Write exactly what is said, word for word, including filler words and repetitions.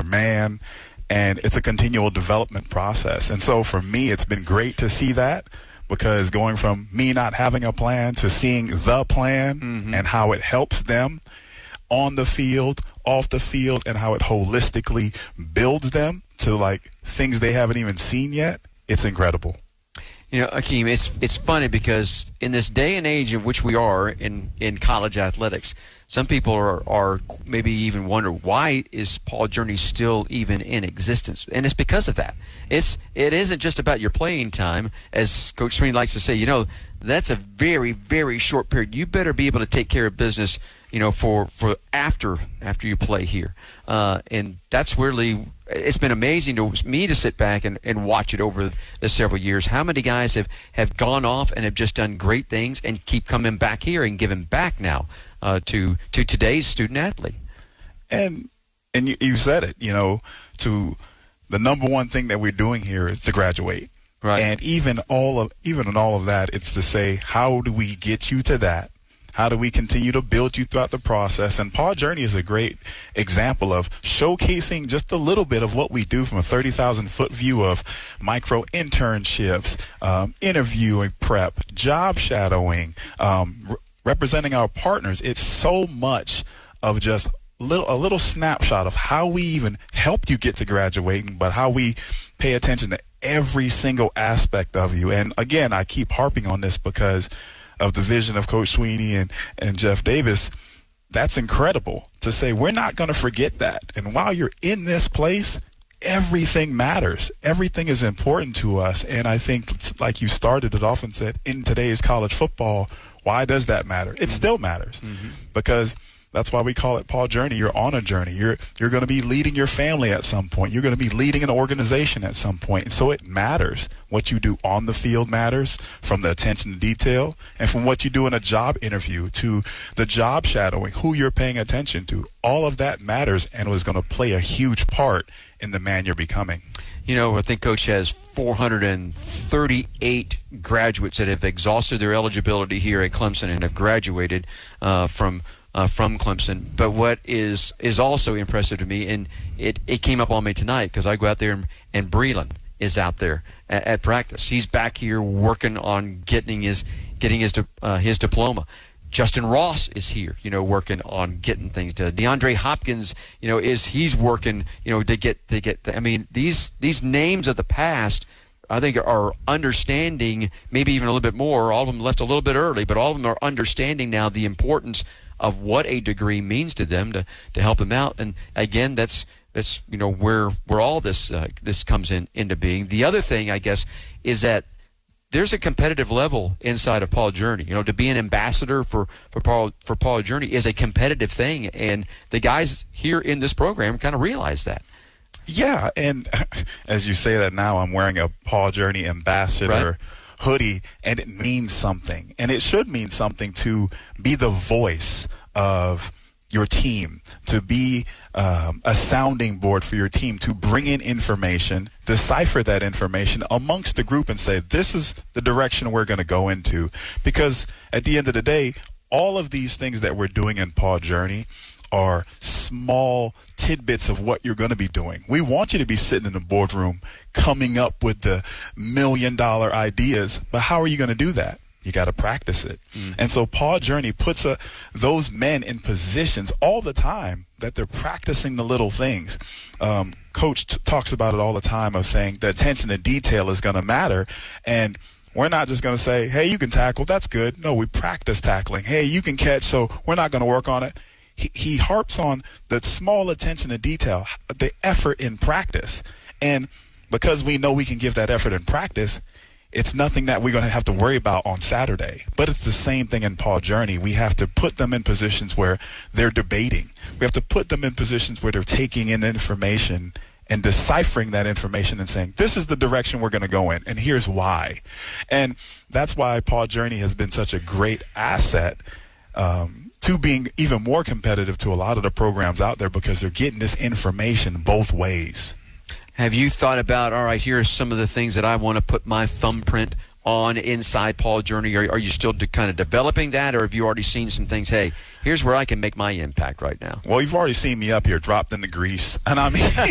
another man, and it's a continual development process. And so for me, it's been great to see that, because going from me not having a plan to seeing the plan mm-hmm. and how it helps them on the field, off the field, and how it holistically builds them to like things they haven't even seen yet, it's incredible. You know, Akeem, it's it's funny because in this day and age of which we are in, in college athletics, some people are, are maybe even wonder, why is Paul Journey still even in existence? And it's because of that. It's it isn't just about your playing time, as Coach Sweeney likes to say. You know, that's a very, very short period. You better be able to take care of business, you know, for, for after after you play here. Uh, and that's really, it's been amazing to me to sit back and, and watch it over the several years. How many guys have, have gone off and have just done great things and keep coming back here and giving back now uh, to to today's student athlete. And and you, you said it, you know, to the number one thing that we're doing here is to graduate. Right. And even all of even in all of that, it's to say, how do we get you to that? How do we continue to build you throughout the process? And Paul Journey is a great example of showcasing just a little bit of what we do from a thirty thousand foot view of micro internships, um, interviewing prep, job shadowing, um, re- representing our partners. It's so much of just little a little snapshot of how we even help you get to graduating, but how we pay attention to every single aspect of you. And again, I keep harping on this because of the vision of Coach Sweeney and, and Jeff Davis. That's incredible to say we're not going to forget that. And while you're in this place, everything matters. Everything is important to us. And I think, like you started it off and said, in today's college football, why does that matter? It mm-hmm. still matters mm-hmm. because that's why we call it Paul Journey. You're on a journey. You're you're going to be leading your family at some point. You're going to be leading an organization at some point. And so it matters. What you do on the field matters, from the attention to detail, and from what you do in a job interview to the job shadowing, who you're paying attention to. All of that matters and was going to play a huge part in the man you're becoming. You know, I think Coach has four hundred thirty-eight graduates that have exhausted their eligibility here at Clemson and have graduated uh, from Uh, from Clemson. But what is is also impressive to me, and it, it came up on me tonight because I go out there and, and Breland is out there at, at practice. He's back here working on getting his getting his uh, his diploma. Justin Ross is here, you know, working on getting things done. DeAndre Hopkins, you know, is he's working, you know, to get to get. I mean, these these names of the past, I think, are understanding, maybe even a little bit more. All of them left a little bit early, but all of them are understanding now the importance of what a degree means to them to, to help them out. And again, that's that's you know where where all this uh, this comes in into being. The other thing, I guess, is that there's a competitive level inside of Paul Journey. You know, to be an ambassador for for Paul for Paul Journey is a competitive thing, and the guys here in this program kind of realize that. Yeah, and as you say that now, I'm wearing a Paul Journey ambassador Right. hoodie, and it means something, and it should mean something to be the voice of your team, to be um, a sounding board for your team, to bring in information, decipher that information amongst the group and say, this is the direction we're going to go into. Because at the end of the day, all of these things that we're doing in Paul Journey are small tidbits of what you're going to be doing. We want you to be sitting in the boardroom coming up with the million dollar ideas, but how are you going to do that? You got to practice it. Mm. And so Paul Journey puts a, those men in positions all the time that they're practicing the little things. Um, Coach t- talks about it all the time of saying the attention to detail is going to matter. And we're not just going to say, hey, you can tackle, that's good. No, we practice tackling. Hey, you can catch, so we're not going to work on it. He, he harps on the small attention to detail, the effort in practice. And because we know we can give that effort in practice, it's nothing that we're going to have to worry about on Saturday. But it's the same thing in Paul Journey. We have to put them in positions where they're debating. We have to put them in positions where they're taking in information and deciphering that information and saying, this is the direction we're going to go in, and here's why. And that's why Paul Journey has been such a great asset um, to being even more competitive to a lot of the programs out there, because they're getting this information both ways. Have you thought about, all right, here are some of the things that I want to put my thumbprint on inside Paul Journey? Are, are you still de- kind of developing that, or have you already seen some things, hey, here's where I can make my impact right now? Well, you've already seen me up here dropped in the grease. And I mean,